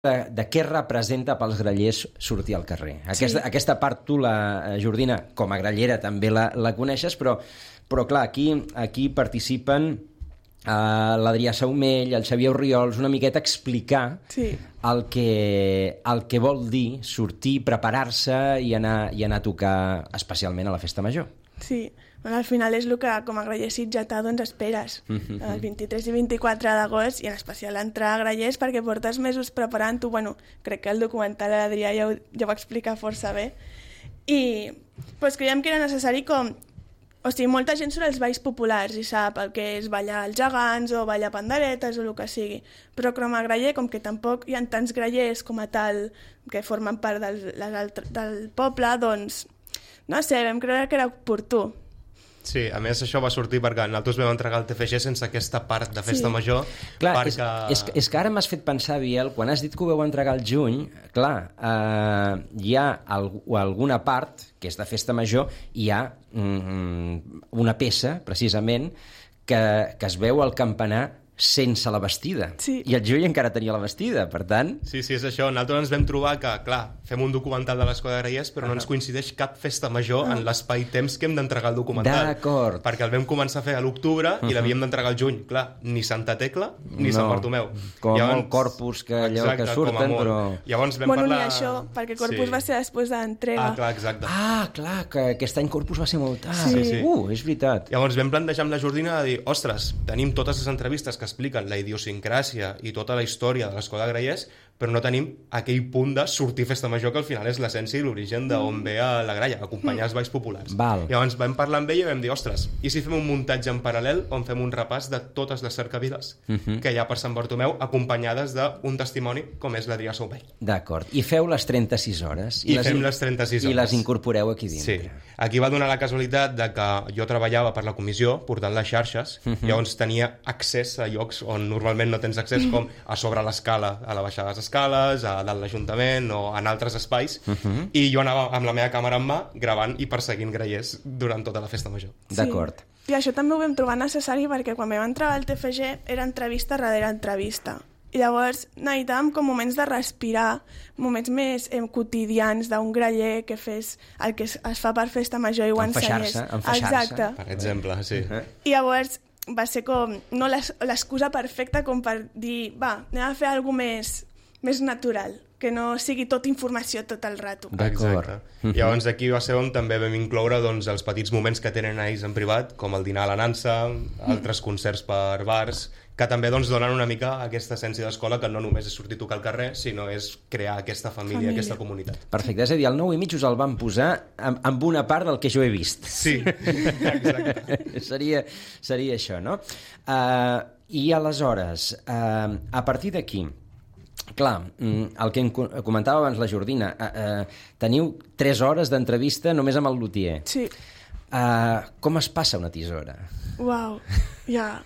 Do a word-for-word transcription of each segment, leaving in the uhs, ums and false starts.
de, de què representa pels grallers sortir al carrer. Aquesta, sí. aquesta part tu, la Jordina, com a grallera també la, la coneixes, però, però clar, aquí, aquí participen uh, l'Adrià Saumell, el Xavier Orriols, una miqueta explicar sí. el, que, el que vol dir sortir, preparar-se i anar, i anar a tocar especialment a la Festa Major. Sí, bueno, al final és el que com a graller sitgetà doncs esperes. Mm-hmm. El vint-i-tres i vint-i-quatre d'agost i en especial entrar a grallers perquè portes mesos preparant-ho. Bueno, crec que el documental de l'Adrià ja, ja ho va explicar força bé. I pues, creiem que era necessari com... O sigui, molta gent surt als balls populars i sap el que és ballar els gegants o ballar panderetes o el que sigui. Però com a graller, com que tampoc hi ha tants grallers com a tal que formen part del, del poble, doncs, no sé, vam creure que era oportú. Sí, a més això va sortir perquè nosaltres vam entregar el T F G sense aquesta part de Festa sí. Major. Clar, perquè... és, és, és que ara m'has fet pensar, Biel, quan has dit que ho vau entregar al juny, clar, eh, hi ha alg alguna part, que és de Festa Major, hi ha mm, una peça, precisament, que, que es veu al campanar sense la vestida. Sí. I el juny encara tenia la vestida, per tant... Sí, sí, és això. Nosaltres ens vam trobar que, clar, fem un documental de l'Escola de Grallers, però uh -huh. no ens coincideix cap festa major uh -huh. en l'espai-temps que hem d'entregar el documental. D'acord. Perquè el vam començar a fer a l'octubre uh -huh. i l'havíem d'entregar al juny. Clar, ni Santa Tecla ni no. Sant Bartomeu. Com Llavors... molt Corpus que allò exacte, que surten, però... Llavors vam bueno, parlar... ni això, perquè Corpus sí. va ser després de l'entrega. Ah, clar, exacte. Ah, clar, que aquest any Corpus va ser molt tard. Sí. Sí. Uh, és veritat. Llavors vam plantejar amb la Jordina de dir, ostres, tenim totes les entrevistes que expliquen la idiosincràsia i tota la història de l'Escola de Grallers, però no tenim aquell punt de sortir Festa Major, que al final és l'essència i l'origen d'on ve a la gralla, acompanyar els balls populars. Val. Llavors vam parlar amb ella i vam dir, ostres, i si fem un muntatge en paral·lel on fem un repàs de totes les cercaviles uh -huh. que hi ha per Sant Bartomeu, acompanyades d'un testimoni com és l'Adrià Saumell. D'acord. I feu les trenta-sis hores. I, I les fem les trenta-sis hores. I les incorporeu aquí dintre. Sí. Aquí va donar la casualitat de que jo treballava per la comissió, portant les xarxes, uh -huh. llavors tenia accés a llocs on normalment no tens accés, com a sobre l'escala, a la baixada de les escales, a dalt l'Ajuntament o en altres espais, uh -huh. i jo anava amb la meva càmera en mà gravant i perseguint grallers durant tota la Festa Major. Sí. D'acord. I això també ho vam trobar necessari perquè quan vam entrar al T F G era entrevista darrere entrevista. I llavors necessitàvem com moments de respirar, moments més eh, quotidians d'un graller que fes el que es, es fa per Festa Major i ho ensenyés. Enfaixar-se, per exemple, sí. Uh -huh. I llavors va ser com no l'excusa perfecta com per dir, va, anem a fer alguna més, més natural, que no sigui tot informació tot el rato. Exacte. Uh-huh. Llavors aquí va ser on també vam incloure doncs, els petits moments que tenen ells en privat, com el dinar a la nansa, altres concerts per bars, que també doncs, donen una mica aquesta essència d'escola, que no només és sortir a tocar al carrer, sinó és crear aquesta família, família. aquesta comunitat. Perfecte, és a dir, al nou i mig us el van posar amb, amb una part del que jo he vist. Sí, exacte. seria, seria això, no? Uh, I aleshores, uh, a partir d'aquí, clar, el que em comentava abans la Jordina, uh, uh, teniu tres hores d'entrevista només amb el lutier. Sí. Uh, com es passa una tisora? Uau, ja.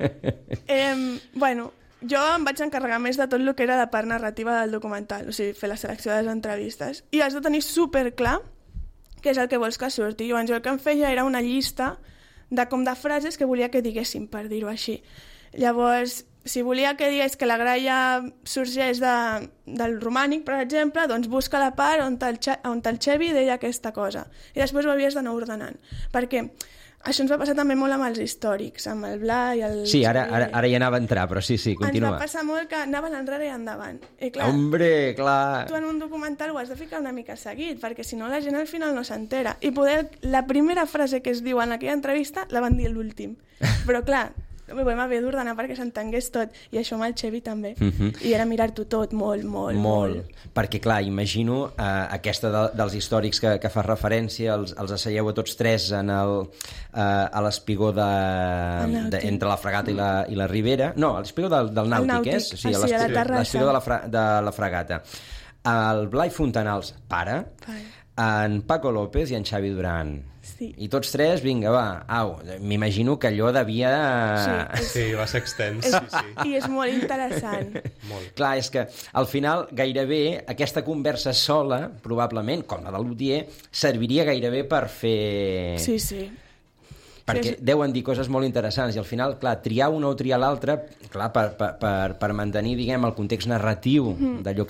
eh, bueno, jo em vaig encarregar més de tot el que era la part narrativa del documental, o sigui, fer la selecció de les entrevistes. I has de tenir superclar què és el que vols que surti. Llavors, jo el que em feia era una llista de com de frases que volia que diguéssim, per dir-ho així. Llavors, si volia que digués que la gralla sorgeix de, del romànic, per exemple, doncs busca la part on el, on el Xevi deia aquesta cosa. I després ho havies d'anar ordenant. Perquè això ens va passar també molt amb els històrics, amb el Blai i el... Sí, ara, ara, ara hi anava a entrar, però sí, sí, continua. Ens va passar molt que anaven enrere i endavant. I clar, Hombre, clar... tu en un documental ho has de ficar una mica seguit, perquè si no la gent al final no s'entera. I poder, la primera frase que es diu en aquella entrevista la van dir l'últim. Però clar, ho vam haver d'ordenar perquè s'entengués tot, i això amb el Xevi també. Uh -huh. I era mirar-t'ho tot molt, molt, molt, molt. Perquè, clar, imagino eh, aquesta de, dels històrics que, que fa referència, els, els asseieu a tots tres en el, eh, a l'espigó de, de, entre la Fragata i la, i la Ribera. No, l'espigó del, del Nàutic, nàutic, és? Sí, ah, sí, a la terrassa. L'espigó de, la fra, de la Fragata. El Blai Fontanals, pare, pare, en Paco López i en Xavi Duran. Sí. I tots tres, vinga, va, au, m'imagino que allò devia... Sí, és... sí va ser extens. És... Sí, sí. I és molt interessant. Molt. Clar, és que al final gairebé aquesta conversa sola, probablement, com la del lutier, serviria gairebé per fer... Sí, sí. perquè sí, deuen dir coses molt interessants, i al final, clar, triar una o triar l'altra, clar, per, per, per, per mantenir, diguem, el context narratiu mm-hmm. d'allò